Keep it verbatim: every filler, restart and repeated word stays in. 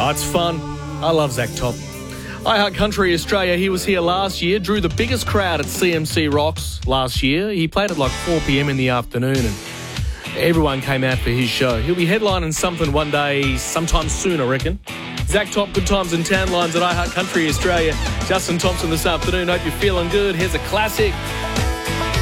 Oh, it's fun. I love Zach Top. iHeart Country Australia, he was here last year, drew the biggest crowd at C M C Rocks last year. He played at like four p.m. in the afternoon and everyone came out for his show. He'll be headlining something one day, sometime soon, I reckon. Zach Top, Good Times in Town lines at iHeart Country Australia. Justin Thompson this afternoon. Hope you're feeling good. Here's a classic.